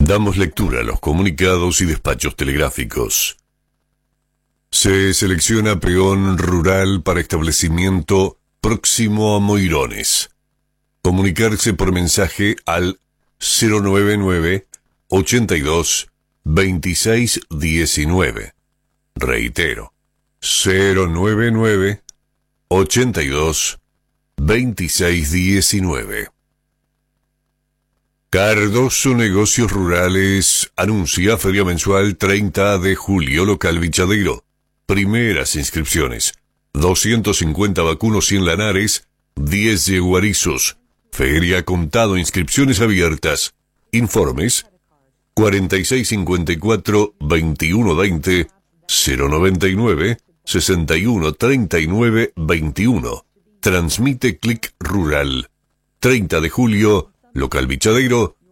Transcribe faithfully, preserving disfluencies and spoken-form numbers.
Damos lectura a los comunicados y despachos telegráficos. Se selecciona peón rural para establecimiento próximo a Moirones. Comunicarse por mensaje al cero nueve nueve, ochenta y dos, veintiséis diecinueve. Reitero, cero nueve nueve, ochenta y dos, veintiséis diecinueve. Cardoso Negocios Rurales anuncia feria mensual treinta de julio, local Vichadeiro. Primeras inscripciones: doscientos cincuenta vacunos cien lanares, diez yeguarizos. Feria contado, inscripciones abiertas. Informes cuarenta y seis cincuenta y cuatro, veintiuno veinte, cero noventa y nueve, sesenta y uno treinta y nueve veintiuno. Transmite Clic Rural. treinta de julio, local Vichadeiro,